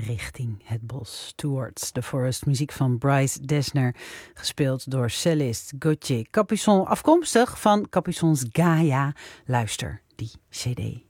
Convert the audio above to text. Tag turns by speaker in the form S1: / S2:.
S1: richting het bos. Towards the Forest, muziek van Bryce Dessner, gespeeld door cellist Gauthier Capuçon, afkomstig van Capuçon's Gaia. Luister die cd.